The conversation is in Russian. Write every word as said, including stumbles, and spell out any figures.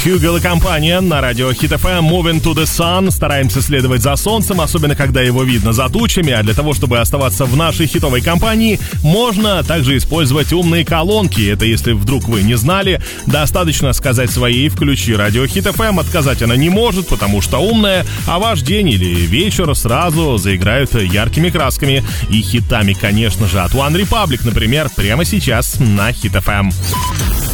Хьюгл и компания на радио Хит эф эм. Moving to the Sun. Стараемся следовать за солнцем, особенно когда его видно за тучами. А для того, чтобы оставаться в нашей хитовой компании, можно также использовать умные колонки. Это если вдруг вы не знали. Достаточно сказать своей «включи радио Хит эф эм». Отказать она не может, потому что умная. А ваш день или вечер сразу заиграют яркими красками и хитами, конечно же, от One Republic, например, прямо сейчас на Хит эф эм.